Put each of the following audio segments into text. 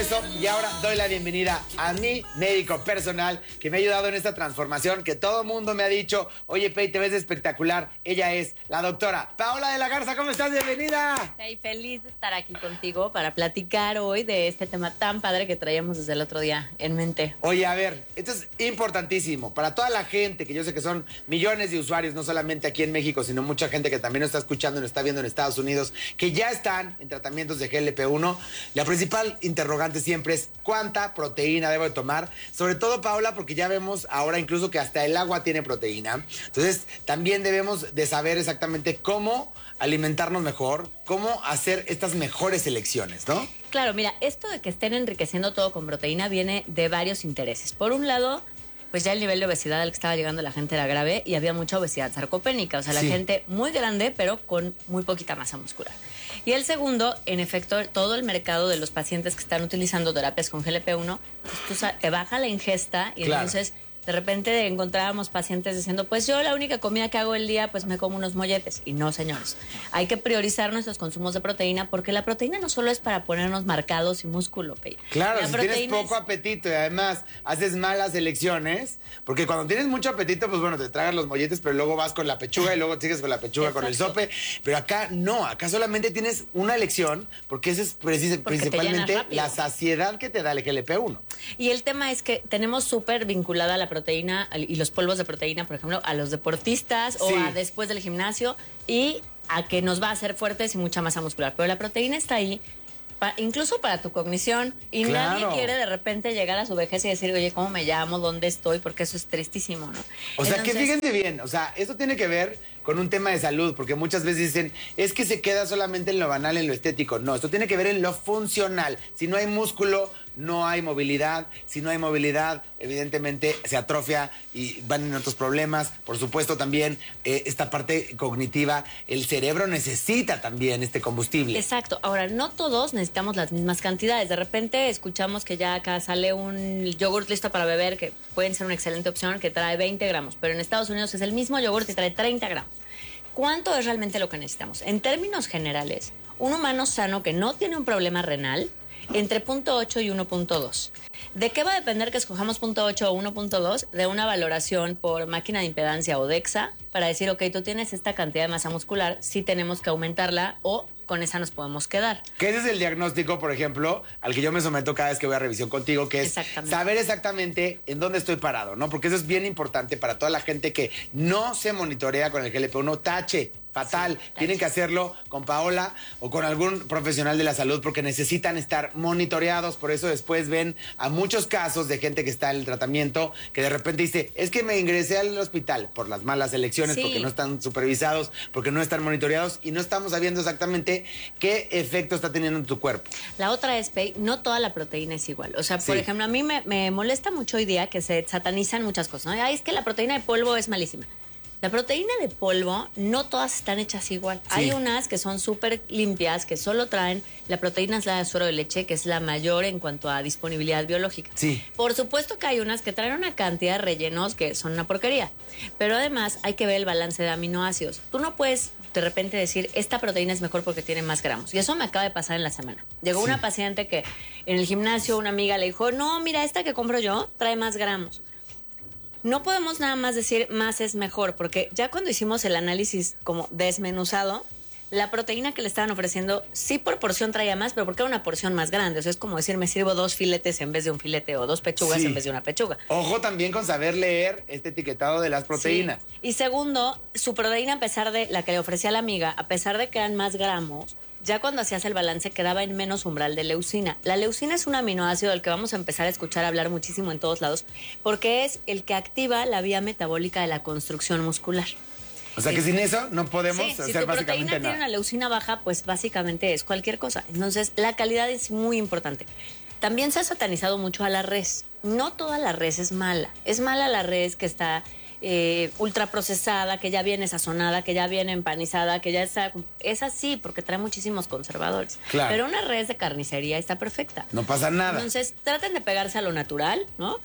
Y ahora doy la bienvenida a mi médico personal que me ha ayudado en esta transformación, que todo el mundo me ha dicho, oye, Pei, te ves espectacular. Ella es la doctora Paola de la Garza. ¿Cómo estás? Bienvenida. Estoy feliz de estar aquí contigo para platicar hoy de este tema tan padre que traíamos desde el otro día en mente. Oye, a ver, esto es importantísimo para toda la gente, que yo sé que son millones de usuarios, no solamente aquí en México, sino mucha gente que también nos está escuchando y nos está viendo en Estados Unidos, que ya están en tratamientos de GLP-1. La principal interrogante siempre es cuánta proteína debo de tomar, sobre todo, Paola, porque ya vemos ahora incluso que hasta el agua tiene proteína. Entonces también debemos de saber exactamente cómo alimentarnos mejor, cómo hacer estas mejores elecciones, ¿no? Claro, mira, esto de que estén enriqueciendo todo con proteína viene de varios intereses. Por un lado, pues ya el nivel de obesidad al que estaba llegando la gente era grave y había mucha obesidad sarcopénica, o sea, la gente muy grande pero con muy poquita masa muscular. Y el segundo, en efecto, todo el mercado de los pacientes que están utilizando terapias con GLP-1, pues te baja la ingesta y entonces de repente encontrábamos pacientes diciendo, pues yo la única comida que hago el día, pues me como unos molletes. Y no, señores, hay que priorizar nuestros consumos de proteína porque la proteína no solo es para ponernos marcados y músculo, Pei. Claro, si tienes poco apetito y además haces malas elecciones, porque cuando tienes mucho apetito, pues bueno, te tragas los molletes, pero luego vas con la pechuga y luego sigues con la pechuga, con el sope. Pero acá no, acá solamente tienes una elección, porque esa es principalmente la saciedad que te da el GLP-1. Y el tema es que tenemos súper vinculada la proteína y los polvos de proteína, por ejemplo, a los deportistas o a después del gimnasio y a que nos va a hacer fuertes y mucha masa muscular. Pero la proteína está ahí incluso para tu cognición y nadie quiere de repente llegar a su vejez y decir, oye, ¿cómo me llamo? ¿Dónde estoy? Porque eso es tristísimo, ¿no? O sea, que fíjense bien, o sea, esto tiene que ver con un tema de salud, porque muchas veces dicen, es que se queda solamente en lo banal, en lo estético. No, esto tiene que ver en lo funcional. Si no hay músculo, no hay movilidad. Si no hay movilidad, evidentemente se atrofia y van en otros problemas. Por supuesto, también esta parte cognitiva, el cerebro necesita también este combustible. Exacto. Ahora, no todos necesitamos las mismas cantidades. De repente escuchamos que ya acá sale un yogurt listo para beber, que pueden ser una excelente opción, que trae 20 gramos. Pero en Estados Unidos es el mismo yogurt y trae 30 gramos. ¿Cuánto es realmente lo que necesitamos? En términos generales, un humano sano que no tiene un problema renal, entre 0.8 y 1.2. ¿De qué va a depender que escojamos 0.8 o 1.2? De una valoración por máquina de impedancia o DEXA para decir, ok, tú tienes esta cantidad de masa muscular, sí tenemos que aumentarla o con esa nos podemos quedar. Que ese es el diagnóstico, por ejemplo, al que yo me someto cada vez que voy a revisión contigo, que es saber exactamente en dónde estoy parado, ¿no? Porque eso es bien importante para toda la gente que no se monitorea con el GLP-1, tache. Fatal, tienen que hacerlo con Paola o con algún profesional de la salud porque necesitan estar monitoreados. Por eso después ven a muchos casos de gente que está en el tratamiento que de repente dice, es que me ingresé al hospital por las malas elecciones, porque no están supervisados, porque no están monitoreados y no estamos sabiendo exactamente qué efecto está teniendo en tu cuerpo. La otra es, Pei, no toda la proteína es igual. O sea, por ejemplo, a mí me molesta mucho hoy día que se satanizan muchas cosas, ¿no? Ay, es que la proteína de polvo es malísima. La proteína de polvo, no todas están hechas igual. Hay unas que son súper limpias, que solo traen, la proteína es la de suero de leche, que es la mayor en cuanto a disponibilidad biológica. Por supuesto que hay unas que traen una cantidad de rellenos que son una porquería. Pero además hay que ver el balance de aminoácidos. Tú no puedes de repente decir, esta proteína es mejor porque tiene más gramos. Y eso me acaba de pasar en la semana. Llegó una paciente que en el gimnasio una amiga le dijo, no, mira, esta que compro yo trae más gramos. No podemos nada más decir más es mejor, porque ya cuando hicimos el análisis como desmenuzado, la proteína que le estaban ofreciendo sí por porción traía más, pero porque era una porción más grande. O sea, es como decir, me sirvo 2 filetes en vez de un filete o 2 pechugas en vez de una pechuga. Ojo también con saber leer este etiquetado de las proteínas. Y segundo, su proteína, a pesar de la que le ofrecía la amiga, a pesar de que eran más gramos, ya cuando hacías el balance quedaba en menos umbral de leucina. La leucina es un aminoácido del que vamos a empezar a escuchar hablar muchísimo en todos lados, porque es el que activa la vía metabólica de la construcción muscular. O sea que sin eso no podemos hacer si tu básicamente proteína nada. tiene una leucina baja, pues básicamente es cualquier cosa. Entonces, la calidad es muy importante. También se ha satanizado mucho a la res. No toda la res es mala. Es mala la res que está ultraprocesada, que ya viene sazonada, que ya viene empanizada, que ya está... Es así, porque trae muchísimos conservadores. Claro. Pero una res de carnicería está perfecta. No pasa nada. Entonces, traten de pegarse a lo natural, ¿no?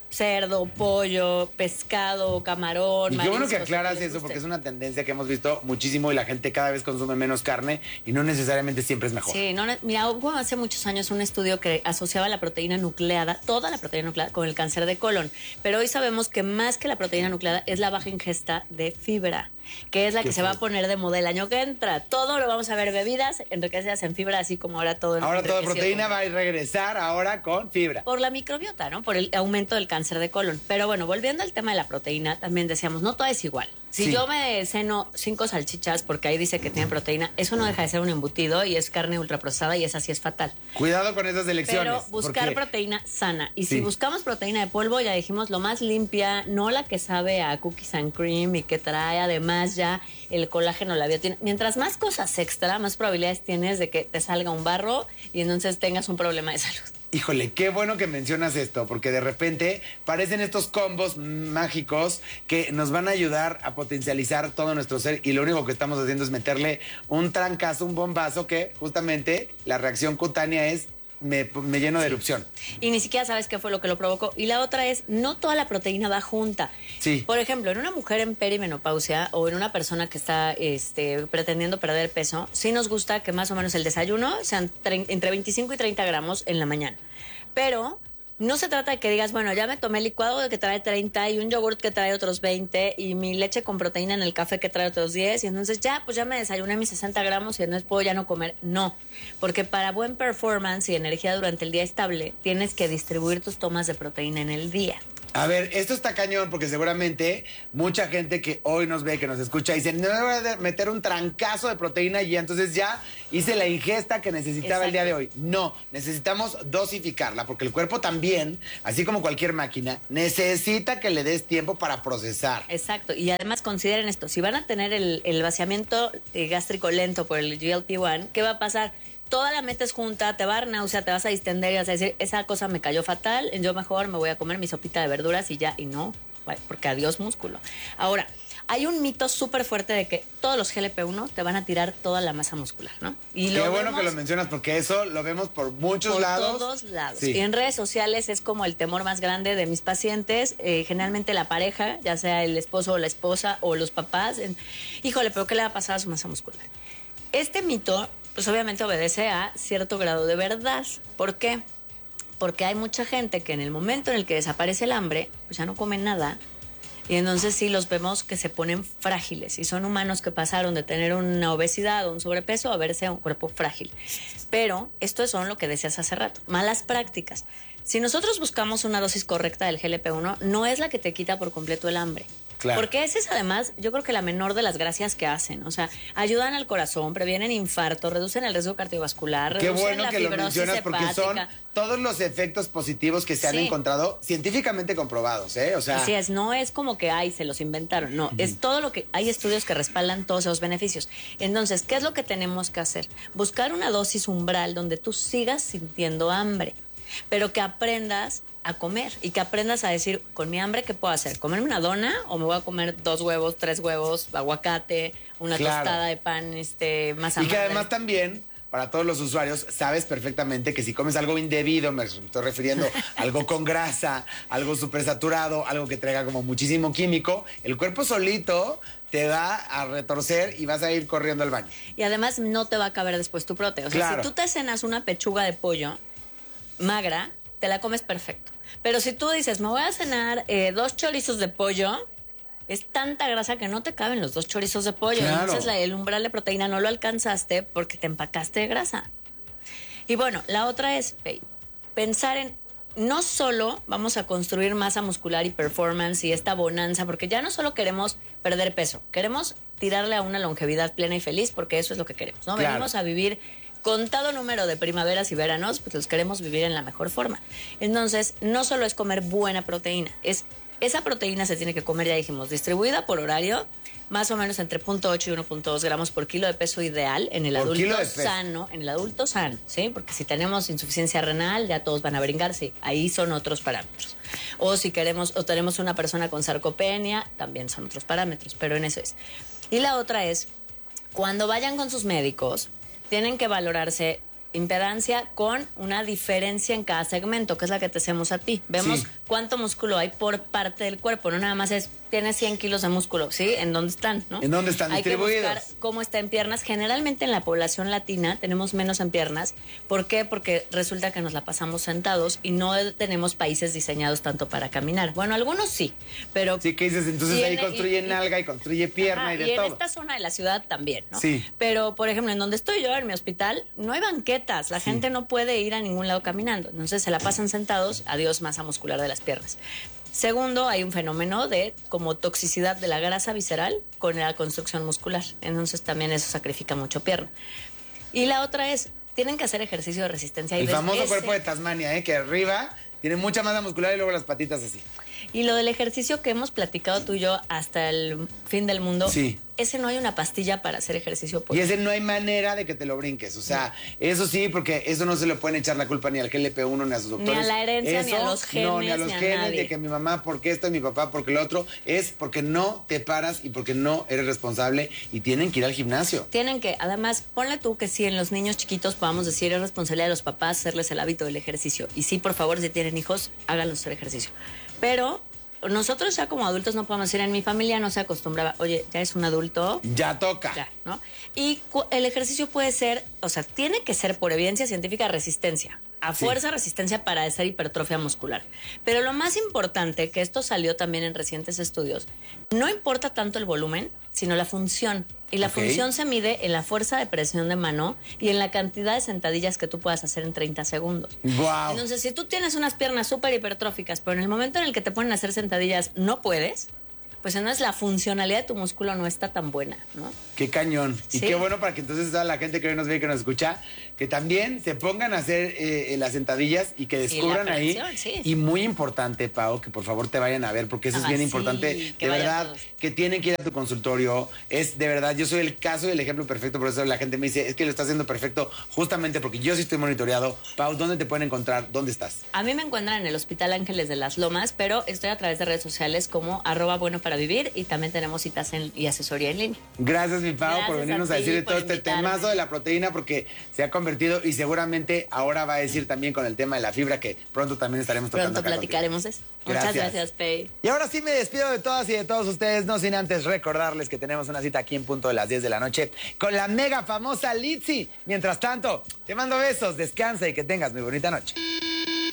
cerdo, pollo, pescado, camarón, Y qué bueno mariscos, que aclaras lo les eso, guste. porque es una tendencia que hemos visto muchísimo y la gente cada vez consume menos carne y no necesariamente siempre es mejor. Sí, no, mira, hubo hace muchos años un estudio que asociaba la proteína nucleada, toda la proteína nucleada, con el cáncer de colon. Pero hoy sabemos que más que la proteína nucleada es la baja ingesta de fibra, que es la que se va a poner de moda el año que entra. Todo lo vamos a ver, bebidas enriquecidas en fibra, así como ahora todo. Ahora toda enriquecido proteína con- va a regresar ahora con fibra. Por la microbiota, ¿no? Por el aumento del cáncer de colon. Pero bueno, volviendo al tema de la proteína, también decíamos, no todo es igual. Si Sí. yo me ceno 5 salchichas porque ahí dice que tiene proteína, eso no deja de ser un embutido y es carne ultraprocesada y esa sí es fatal. Cuidado con esas elecciones. Pero buscar porque- proteína sana. Y Sí. si buscamos proteína de polvo, ya dijimos, lo más limpia, no la que sabe a cookies and cream y que trae además ya el colágeno, la biotina. Mientras más cosas extra, más probabilidades tienes de que te salga un barro y entonces tengas un problema de salud. Híjole, qué bueno que mencionas esto, porque de repente parecen estos combos mágicos que nos van a ayudar a potencializar todo nuestro ser y lo único que estamos haciendo es meterle un trancazo, un bombazo que justamente la reacción cutánea es me lleno de erupción. Y ni siquiera sabes qué fue lo que lo provocó. Y la otra es, no toda la proteína va junta. Sí. Por ejemplo, en una mujer en perimenopausia o en una persona que está pretendiendo perder peso, sí nos gusta que más o menos el desayuno sean entre 25 y 30 gramos en la mañana. Pero no se trata de que digas, bueno, ya me tomé el licuado que trae 30 y un yogurt que trae otros 20 y mi leche con proteína en el café que trae otros 10 y entonces ya, pues ya me desayuné mis 60 gramos y entonces puedo ya no comer. No, porque para buen performance y energía durante el día estable, tienes que distribuir tus tomas de proteína en el día. A ver, esto está cañón porque seguramente mucha gente que hoy nos ve, que nos escucha, dice, no me voy a meter un trancazo de proteína y entonces ya hice la ingesta que necesitaba el día de hoy. No, necesitamos dosificarla porque el cuerpo también, así como cualquier máquina, necesita que le des tiempo para procesar. Exacto, y además consideren esto, si van a tener el vaciamiento gástrico lento por el GLP-1, ¿qué va a pasar? Toda la metes junta, te va a dar náusea, te vas a distender y vas a decir, esa cosa me cayó fatal, yo mejor me voy a comer mi sopita de verduras y ya, y no, porque adiós músculo. Ahora, hay un mito súper fuerte de que todos los GLP-1 te van a tirar toda la masa muscular, ¿no? Y Qué lo bueno vemos que lo mencionas porque eso lo vemos por muchos por lados. todos lados. Sí. Y en redes sociales es como el temor más grande de mis pacientes, generalmente la pareja, ya sea el esposo o la esposa o los papás, híjole, pero ¿qué le va a pasar a su masa muscular? Este mito, pues obviamente obedece a cierto grado de verdad. ¿Por qué? Porque hay mucha gente que en el momento en el que desaparece el hambre, pues ya no comen nada. Y entonces sí los vemos que se ponen frágiles. Y son humanos que pasaron de tener una obesidad o un sobrepeso a verse un cuerpo frágil. Pero esto son lo que decías hace rato, malas prácticas. Si nosotros buscamos una dosis correcta del GLP-1, no es la que te quita por completo el hambre. Claro. Porque esa es además, yo creo que la menor de las gracias que hacen. O sea, ayudan al corazón, previenen infarto, reducen el riesgo cardiovascular, Qué reducen bueno la que lo fibrosis mencionas porque son hepática. todos los efectos positivos que se han Sí. encontrado científicamente comprobados, ¿eh? O sea, Así es, no es como que, ay, se los inventaron, no, es todo lo que, hay estudios que respaldan todos esos beneficios. Entonces, ¿qué es lo que tenemos que hacer? Buscar una dosis umbral donde tú sigas sintiendo hambre, pero que aprendas a comer y que aprendas a decir, con mi hambre, ¿qué puedo hacer? ¿Comerme una dona o me voy a comer 2 huevos, 3 huevos, aguacate, una Claro. tostada de pan, más y que además también, para todos los usuarios, sabes perfectamente que si comes algo indebido, me estoy refiriendo a algo con grasa, algo súper saturado, algo que traiga como muchísimo químico, el cuerpo solito te va a retorcer y vas a ir corriendo al baño. Y además no te va a caber después tu prote. O sea, Claro. si tú te cenas una pechuga de pollo magra, te la comes perfecto. Pero si tú dices, me voy a cenar 2 chorizos de pollo, es tanta grasa que no te caben los 2 chorizos de pollo. Claro. Entonces el umbral de proteína no lo alcanzaste porque te empacaste de grasa. Y bueno, la otra es pensar en, no solo vamos a construir masa muscular y performance y esta bonanza, porque ya no solo queremos perder peso, queremos tirarle a una longevidad plena y feliz, porque eso es lo que queremos, ¿no? Claro. Venimos a vivir contado número de primaveras y veranos, pues los queremos vivir en la mejor forma. Entonces, no solo es comer buena proteína, esa proteína se tiene que comer, ya dijimos, distribuida por horario, más o menos entre 0.8 y 1.2 gramos por kilo de peso ideal en el Por kilo adulto de peso. sano, en el adulto sano, ¿sí? Porque si tenemos insuficiencia renal, ya todos van a brincar, sí, ahí son otros parámetros. O si queremos, o tenemos una persona con sarcopenia, también son otros parámetros, pero en eso es. Y la otra es, cuando vayan con sus médicos, tienen que valorarse impedancia con una diferencia en cada segmento, que es la que te hacemos a ti. Vemos cuánto músculo hay por parte del cuerpo, no nada más es, tienes 100 kilos de músculo, ¿sí? ¿En dónde están, no? ¿En dónde están distribuidos? Hay que buscar cómo está en piernas. Generalmente en la población latina tenemos menos en piernas. ¿Por qué? Porque resulta que nos la pasamos sentados y no tenemos países diseñados tanto para caminar. Bueno, algunos sí, pero... Sí, ¿qué dices? Entonces ahí construye nalga y construye pierna y de todo. Y en esta zona de la ciudad también, ¿no? Sí. Pero, por ejemplo, en donde estoy yo, en mi hospital, no hay banquetas. La gente no puede ir a ningún lado caminando. Entonces se la pasan sentados, adiós masa muscular de las piernas. Segundo, hay un fenómeno de como toxicidad de la grasa visceral con la construcción muscular. Entonces también eso sacrifica mucho pierna. Y la otra es, tienen que hacer ejercicio de resistencia. El famoso cuerpo de Tasmania, que arriba tiene mucha masa muscular y luego las patitas así. Y lo del ejercicio que hemos platicado tú y yo hasta el fin del mundo, ese no hay una pastilla para hacer ejercicio. Y ese no hay manera de que te lo brinques. O sea, eso sí, porque eso no se le pueden echar la culpa ni al GLP-1 ni a sus doctores. Ni a la herencia, ni a los genes. No, ni a los genes, nadie. de que mi mamá porque esto y mi papá porque lo otro. Es porque no te paras y porque no eres responsable y tienen que ir al gimnasio. Tienen que, además, ponle tú que sí, en los niños chiquitos podamos decir, es responsabilidad de los papás hacerles el hábito del ejercicio. Y sí, por favor, si tienen hijos, háganlos hacer ejercicio. Pero nosotros ya como adultos no podemos decir, en mi familia no se acostumbraba, oye, ya es un adulto. Ya toca. Ya, ¿no? Y el ejercicio puede ser, o sea, tiene que ser por evidencia científica resistencia. A fuerza resistencia para hacer hipertrofia muscular. Pero lo más importante, que esto salió también en recientes estudios, no importa tanto el volumen, sino la función. Y la función se mide en la fuerza de presión de mano y en la cantidad de sentadillas que tú puedas hacer en 30 segundos. Wow. Entonces, si tú tienes unas piernas súper hipertróficas, pero en el momento en el que te ponen a hacer sentadillas no puedes, pues entonces la funcionalidad de tu músculo no está tan buena, ¿no? Qué cañón. Y qué bueno para que entonces toda la gente que hoy nos ve y que nos escucha, que también se pongan a hacer las sentadillas y que descubran ahí. Y muy importante, Pau, que por favor te vayan a ver, porque eso es bien importante. De verdad, todos. Que tienen que ir a tu consultorio. Es de verdad, yo soy el caso y el ejemplo perfecto, por eso la gente me dice, es que lo está haciendo perfecto, justamente porque yo sí estoy monitoreado. Pau, ¿dónde te pueden encontrar? ¿Dónde estás? A mí me encuentran en el Hospital Ángeles de las Lomas, pero estoy a través de redes sociales como @buenoparavivir y también tenemos citas y asesoría en línea. Gracias, mi Pau, por venirnos a decir de todo este temazo de la proteína, porque se ha convertido y seguramente ahora va a decir también con el tema de la fibra, que pronto también estaremos tocando. Pronto platicaremos eso. Muchas gracias, Pei. Y ahora sí me despido de todas y de todos ustedes, no sin antes recordarles que tenemos una cita aquí en punto de las 10 de la noche con la mega famosa Litzy. Mientras tanto, te mando besos, descansa y que tengas muy bonita noche.